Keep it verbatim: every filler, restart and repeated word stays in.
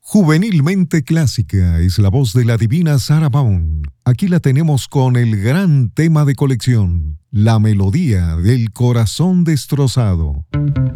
Juvenilmente clásica es la voz de la divina Sarah Vaughan. Aquí la tenemos con el gran tema de colección, La melodía del corazón destrozado.